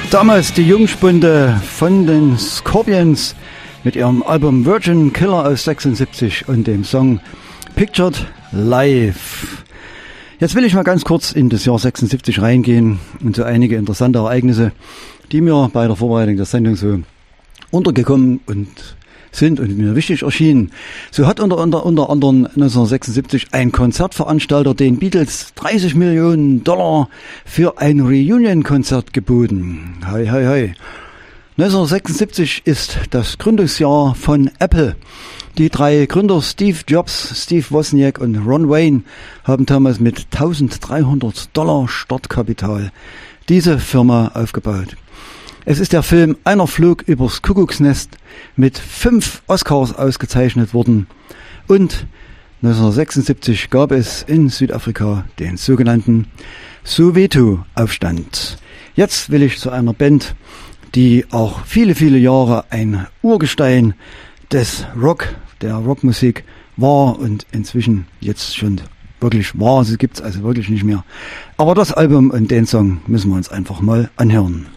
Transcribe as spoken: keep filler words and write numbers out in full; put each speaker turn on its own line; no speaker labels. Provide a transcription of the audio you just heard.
Damals die Jungspunde von den Scorpions mit ihrem Album Virgin Killer aus sechsundsiebzig und dem Song Pictured Live. Jetzt will ich mal ganz kurz in das Jahr sechsundsiebzig reingehen und so einige interessante Ereignisse, die mir bei der Vorbereitung der Sendung so untergekommen und sind und mir wichtig erschienen. So hat unter, unter, unter anderem neunzehnhundertsechsundsiebzig ein Konzertveranstalter den Beatles dreißig Millionen Dollar für ein Reunion-Konzert geboten. Hei, hei, hei. neunzehnhundertsechsundsiebzig ist das Gründungsjahr von Apple. Die drei Gründer Steve Jobs, Steve Wozniak und Ron Wayne haben damals mit eintausenddreihundert Dollar Startkapital diese Firma aufgebaut. Es ist der Film Einer flog übers Kuckucksnest mit fünf Oscars ausgezeichnet worden und neunzehnhundertsechsundsiebzig gab es in Südafrika den sogenannten Soweto-Aufstand. Jetzt will ich zu einer Band, die auch viele, viele Jahre ein Urgestein des Rock, der Rockmusik war und inzwischen jetzt schon wirklich war. Sie gibt es also wirklich nicht mehr. Aber das Album und den Song müssen wir uns einfach mal anhören.